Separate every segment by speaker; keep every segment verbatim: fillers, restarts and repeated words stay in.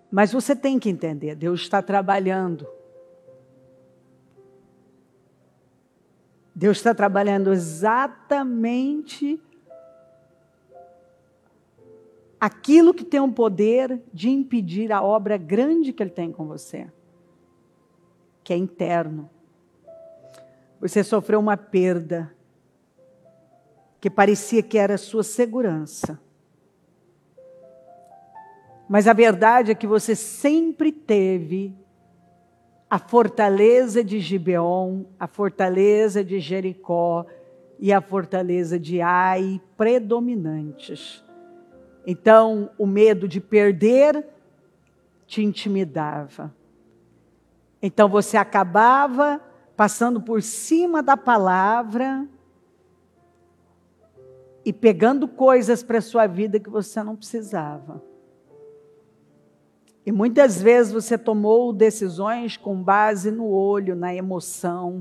Speaker 1: Mas você tem que entender, Deus está trabalhando. Deus está trabalhando exatamente aquilo que tem o poder de impedir a obra grande que Ele tem com você, que é interno. Você sofreu uma perda que parecia que era a sua segurança. Mas a verdade é que você sempre teve a fortaleza de Gibeon, a fortaleza de Jericó e a fortaleza de Ai predominantes. Então, o medo de perder te intimidava. Então, você acabava passando por cima da palavra e pegando coisas para a sua vida que você não precisava. E muitas vezes você tomou decisões com base no olho, na emoção,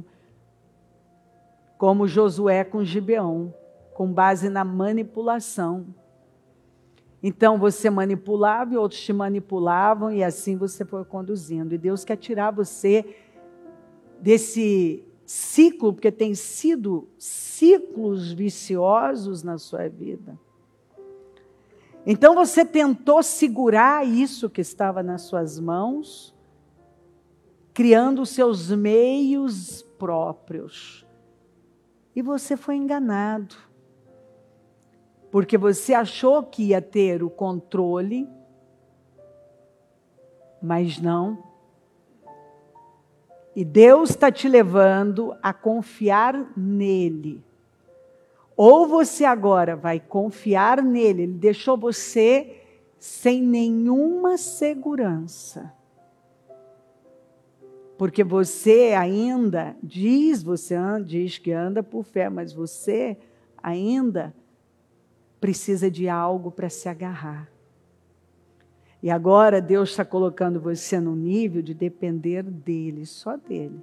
Speaker 1: como Josué com Gibeão, com base na manipulação. Então você manipulava e outros te manipulavam e assim você foi conduzindo. E Deus quer tirar você desse ciclo, porque tem sido ciclos viciosos na sua vida. Então você tentou segurar isso que estava nas suas mãos, criando os seus meios próprios. E você foi enganado. Porque você achou que ia ter o controle, mas não. E Deus está te levando a confiar nele. Ou você agora vai confiar nele, ele deixou você sem nenhuma segurança. Porque você ainda diz, você anda, diz que anda por fé, mas você ainda precisa de algo para se agarrar. E agora Deus está colocando você no nível de depender dele, só dele.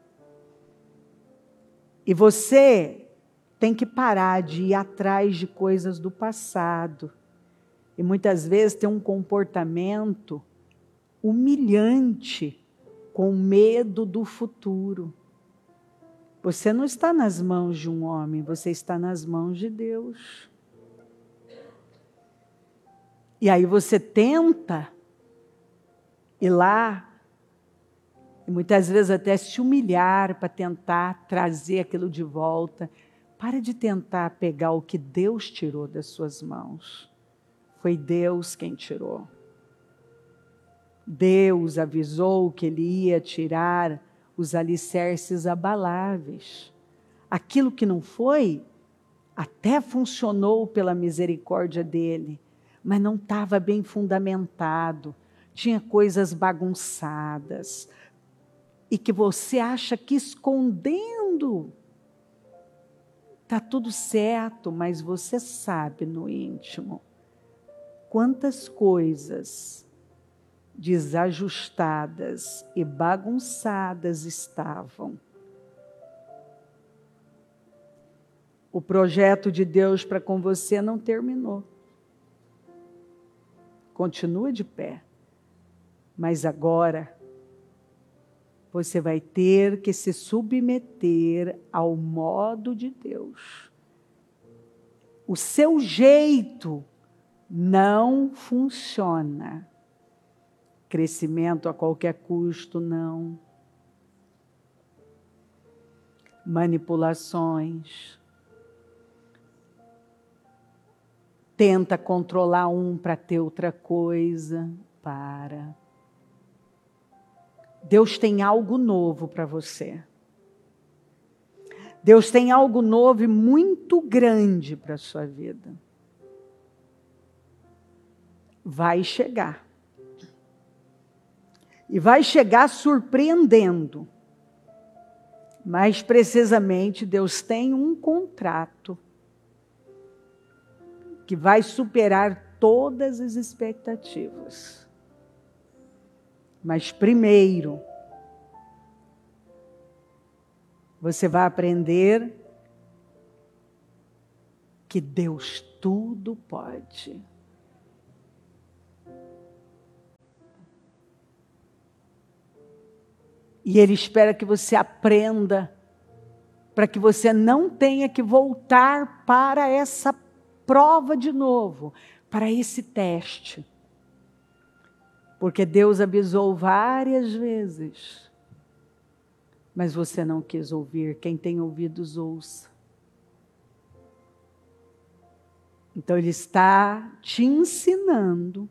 Speaker 1: E você tem que parar de ir atrás de coisas do passado. E muitas vezes tem um comportamento humilhante, com medo do futuro. Você não está nas mãos de um homem, você está nas mãos de Deus. E aí você tenta ir lá, e muitas vezes até se humilhar para tentar trazer aquilo de volta. Para de tentar pegar o que Deus tirou das suas mãos. Foi Deus quem tirou. Deus avisou que Ele ia tirar os alicerces abaláveis. Aquilo que não foi, até funcionou pela misericórdia dEle, mas não estava bem fundamentado. Tinha coisas bagunçadas. E que você acha que escondendo está tudo certo, mas você sabe no íntimo quantas coisas desajustadas e bagunçadas estavam. O projeto de Deus para com você não terminou. Continua de pé, mas agora você vai ter que se submeter ao modo de Deus. O seu jeito não funciona. Crescimento a qualquer custo, não. Manipulações. Tenta controlar um para ter outra coisa. Para. Deus tem algo novo para você. Deus tem algo novo e muito grande para a sua vida. Vai chegar. E vai chegar surpreendendo. Mais precisamente, Deus tem um contrato que vai superar todas as expectativas. Mas primeiro, você vai aprender que Deus tudo pode. E Ele espera que você aprenda, para que você não tenha que voltar para essa prova de novo, para esse teste. Porque Deus avisou várias vezes, mas você não quis ouvir. Quem tem ouvidos, ouça. Então Ele está te ensinando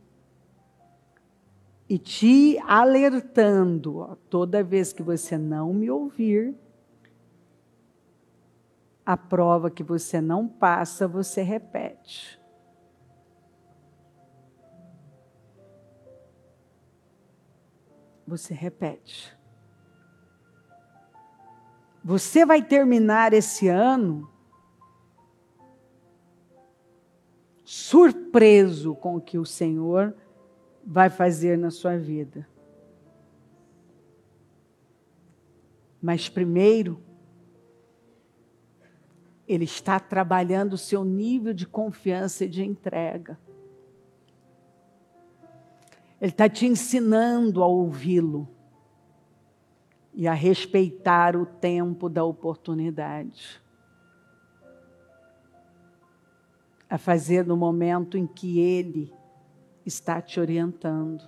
Speaker 1: e te alertando. Ó, toda vez que você não me ouvir, a prova que você não passa, você repete. Você repete. Você vai terminar esse ano surpreso com o que o Senhor vai fazer na sua vida. Mas primeiro, Ele está trabalhando o seu nível de confiança e de entrega. Ele está te ensinando a ouvi-lo e a respeitar o tempo da oportunidade. A fazer no momento em que Ele está te orientando.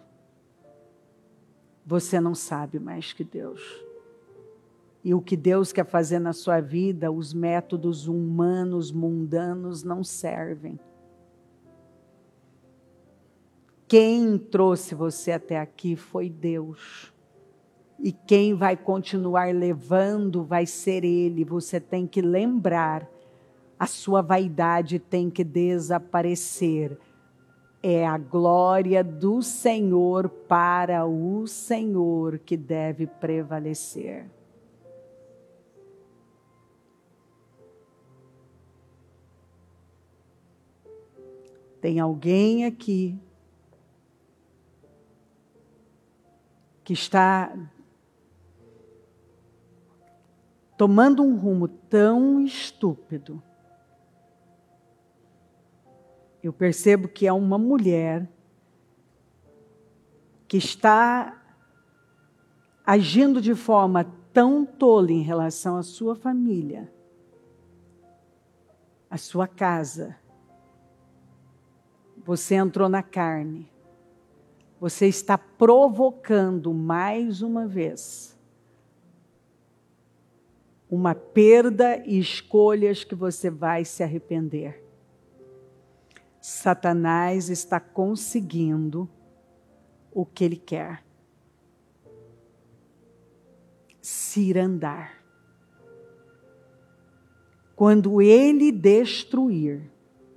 Speaker 1: Você não sabe mais que Deus. E o que Deus quer fazer na sua vida, os métodos humanos, mundanos, não servem. Quem trouxe você até aqui foi Deus. E quem vai continuar levando vai ser Ele. Você tem que lembrar, a sua vaidade tem que desaparecer. É a glória do Senhor para o Senhor que deve prevalecer. Tem alguém aqui que está tomando um rumo tão estúpido. Eu percebo que é uma mulher que está agindo de forma tão tola em relação à sua família, à sua casa. Você entrou na carne. Você está provocando mais uma vez uma perda e escolhas que você vai se arrepender. Satanás está conseguindo o que ele quer. Cirandar. Quando ele destruir,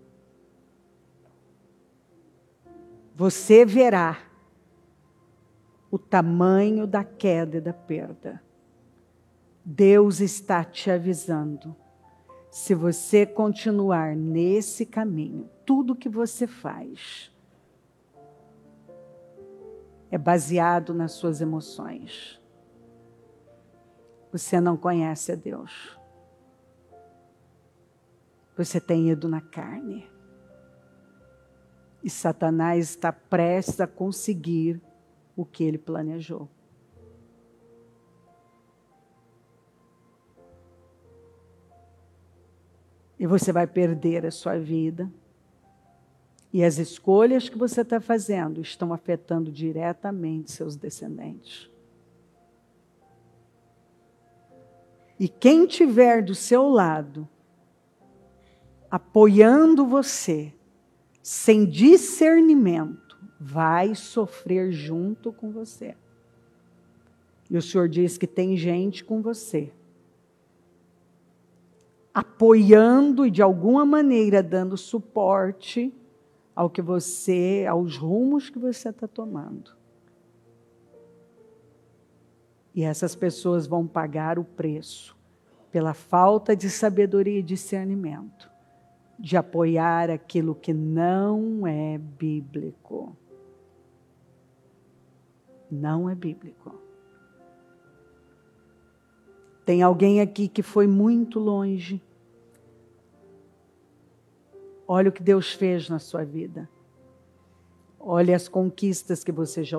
Speaker 1: você verá o tamanho da queda e da perda. Deus está te avisando. Se você continuar nesse caminho, tudo que você faz é baseado nas suas emoções. Você não conhece a Deus. Você tem ido na carne. E Satanás está prestes a conseguir o que ele planejou. E você vai perder a sua vida. E as escolhas que você está fazendo estão afetando diretamente seus descendentes. E quem tiver do seu lado, apoiando você, sem discernimento, vai sofrer junto com você. E o Senhor diz que tem gente com você, apoiando e de alguma maneira dando suporte ao que você, aos rumos que você está tomando. E essas pessoas vão pagar o preço pela falta de sabedoria e discernimento, de apoiar aquilo que não é bíblico. Não é bíblico. Tem alguém aqui que foi muito longe. Olha o que Deus fez na sua vida. Olha as conquistas que você já